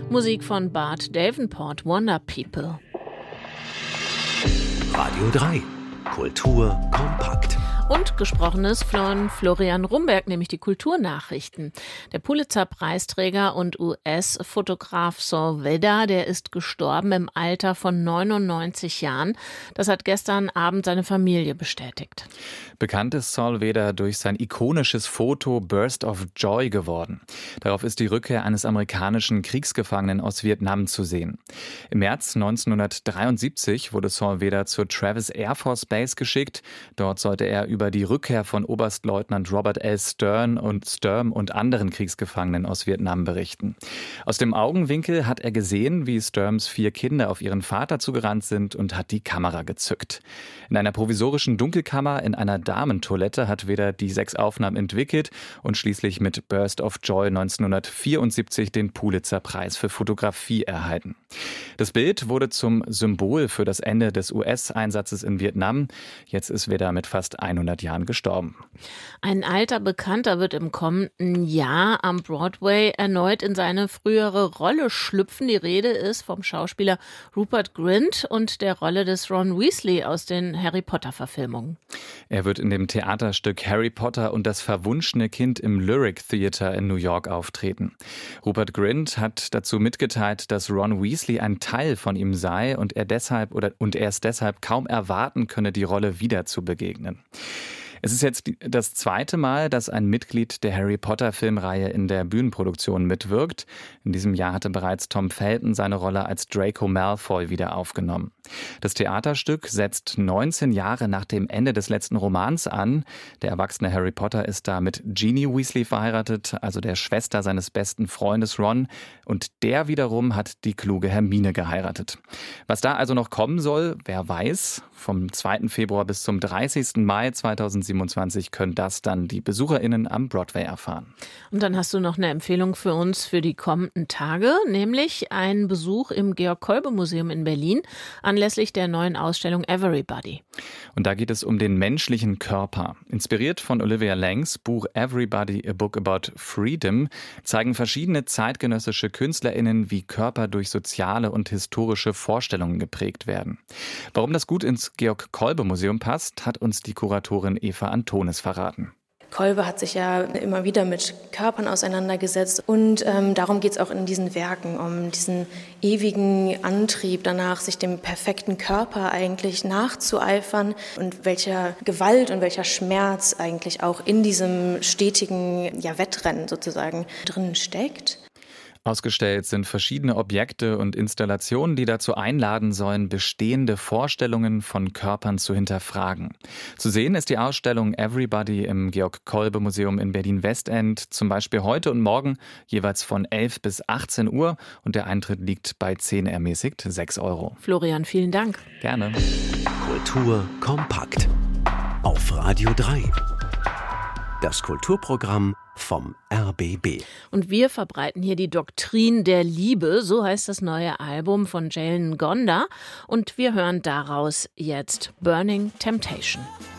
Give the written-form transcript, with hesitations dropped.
Musik von Bart Davenport, Wonder People. Radio 3, Kultur kompakt. Und Gesprochenes von Florian Rumberg, nämlich die Kulturnachrichten. Der Pulitzer-Preisträger und US-Fotograf Saul Vedder, der ist gestorben im Alter von 99 Jahren. Das hat gestern Abend seine Familie bestätigt. Bekannt ist Saul Vedder durch sein ikonisches Foto Burst of Joy geworden. Darauf ist die Rückkehr eines amerikanischen Kriegsgefangenen aus Vietnam zu sehen. Im März 1973 wurde Saul Vedder zur Travis Air Force Base geschickt. Dort sollte er über die Rückkehr von Oberstleutnant Robert L. Sturm und anderen Kriegsgefangenen aus Vietnam berichten. Aus dem Augenwinkel hat er gesehen, wie Sturms 4 Kinder auf ihren Vater zugerannt sind und hat die Kamera gezückt. In einer provisorischen Dunkelkammer in einer Damentoilette hat Vedder die 6 Aufnahmen entwickelt und schließlich mit Burst of Joy 1974 den Pulitzer-Preis für Fotografie erhalten. Das Bild wurde zum Symbol für das Ende des US-Einsatzes in Vietnam. Jetzt ist Vedder mit fast 100 Jahren gestorben. Ein alter Bekannter wird im kommenden Jahr am Broadway erneut in seine frühere Rolle schlüpfen. Die Rede ist vom Schauspieler Rupert Grint und der Rolle des Ron Weasley aus den Harry-Potter-Verfilmungen. Er wird in dem Theaterstück Harry Potter und das verwunschene Kind im Lyric Theatre in New York auftreten. Rupert Grint hat dazu mitgeteilt, dass Ron Weasley ein Teil von ihm sei und er es deshalb kaum erwarten könne, die Rolle wieder zu begegnen. Es ist jetzt das 2. Mal, dass ein Mitglied der Harry Potter-Filmreihe in der Bühnenproduktion mitwirkt. In diesem Jahr hatte bereits Tom Felton seine Rolle als Draco Malfoy wieder aufgenommen. Das Theaterstück setzt 19 Jahre nach dem Ende des letzten Romans an. Der erwachsene Harry Potter ist da mit Ginny Weasley verheiratet, also der Schwester seines besten Freundes Ron. Und der wiederum hat die kluge Hermine geheiratet. Was da also noch kommen soll, wer weiß. Vom 2. Februar bis zum 30. Mai 2027 können das dann die BesucherInnen am Broadway erfahren. Und dann hast du noch eine Empfehlung für uns für die kommenden Tage, nämlich einen Besuch im Georg-Kolbe-Museum in Berlin anlässlich der neuen Ausstellung Everybody. Und da geht es um den menschlichen Körper. Inspiriert von Olivia Langs Buch Everybody, a Book About Freedom, zeigen verschiedene zeitgenössische KünstlerInnen, wie Körper durch soziale und historische Vorstellungen geprägt werden. Warum das gut ins Georg-Kolbe-Museum passt, hat uns die Kuratorin Eva Antonis verraten. Kolbe hat sich ja immer wieder mit Körpern auseinandergesetzt und darum geht es auch in diesen Werken, um diesen ewigen Antrieb danach, sich dem perfekten Körper eigentlich nachzueifern und welcher Gewalt und welcher Schmerz eigentlich auch in diesem stetigen Wettrennen sozusagen drin steckt. Ausgestellt sind verschiedene Objekte und Installationen, die dazu einladen sollen, bestehende Vorstellungen von Körpern zu hinterfragen. Zu sehen ist die Ausstellung Everybody im Georg-Kolbe-Museum in Berlin-Westend, zum Beispiel heute und morgen jeweils von 11 bis 18 Uhr und der Eintritt liegt bei 10 ermäßigt 6 €. Florian, vielen Dank. Gerne. Kultur kompakt. Auf Radio 3. Das Kulturprogramm vom RBB. Und wir verbreiten hier die Doktrin der Liebe, so heißt das neue Album von Jalen Gonda. Und wir hören daraus jetzt Burning Temptation.